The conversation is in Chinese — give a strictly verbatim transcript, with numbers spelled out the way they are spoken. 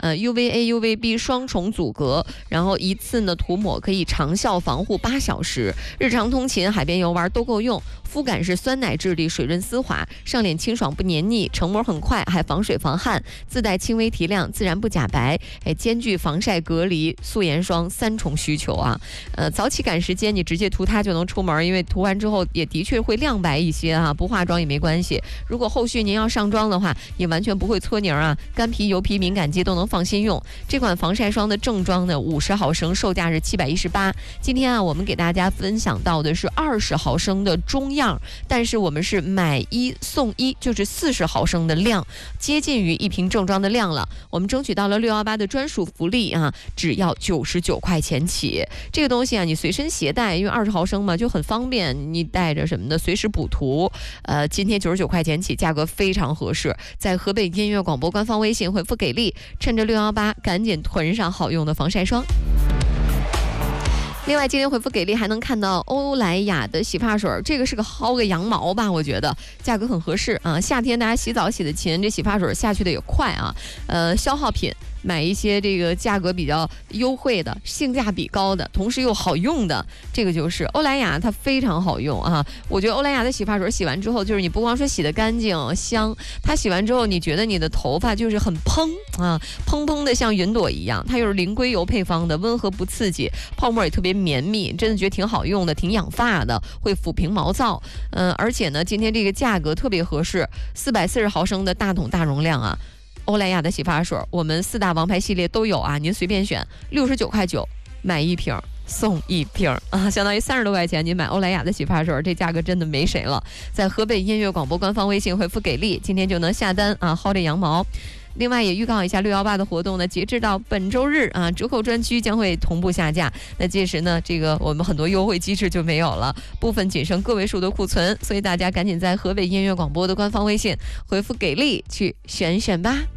呃 U V A U V B 双重阻隔，然后一次呢涂抹可以长效防护八小时，日常通勤、海边游玩都够用。肤感是酸奶质地，水润丝滑，上脸清爽不黏腻，成膜很快，还防水防汗，自带轻微提亮，自然不假白，哎，兼具防晒、隔离、素颜霜三重需求啊。呃，早起赶时间，你直接涂它就能出门，因为涂完之后也的确会亮白一些啊，不化妆也没关系。如果后续您要上妆的话，也完全不会搓泥儿啊，干皮、油皮、敏感肌都能放心用。这款防晒霜的正装呢，五十毫升，售价是七百一十八。今天啊，我们给大家分享到的是二十毫升的中样，但是我们是买一送一，就是四十毫升的量，接近于一瓶正装的量了。我们争取到了六一八的专属福利啊，只要九十九块钱起。这个东西啊，你随身携带，因为二十毫升嘛，就很方便，你带着什么的随时补涂。呃，今天九十九块钱起，价格非常合适。在河北音乐广播官方微信回复给力，趁着六一八赶紧囤上好用的防晒霜。另外，今天回复给力还能看到欧莱雅的洗发水，这个是个薅个羊毛吧，我觉得价格很合适啊。夏天大家洗澡洗得勤，这洗发水下去的也快啊。呃，消耗品。买一些这个价格比较优惠的、性价比高的，同时又好用的，这个就是欧莱雅，它非常好用啊！我觉得欧莱雅的洗发水洗完之后，就是你不光说洗得干净香，它洗完之后，你觉得你的头发就是很蓬啊，蓬蓬的像云朵一样。它又是零硅油配方的，温和不刺激，泡沫也特别绵密，真的觉得挺好用的，挺养发的，会抚平毛躁。嗯、呃，而且呢，今天这个价格特别合适，四百四十毫升的大桶大容量啊。欧莱雅的洗发水，我们四大王牌系列都有啊，您随便选，六十九块九买一瓶送一瓶啊，相当于三十多块钱，您买欧莱雅的洗发水，这价格真的没谁了。在河北音乐广播官方微信回复给力，今天就能下单啊，薅这羊毛。另外也预告一下六一八的活动呢，截至到本周日啊，折扣专区将会同步下架。那届时呢，这个我们很多优惠机制就没有了，部分仅剩个位数的库存，所以大家赶紧在河北音乐广播的官方微信回复给力去选一选吧。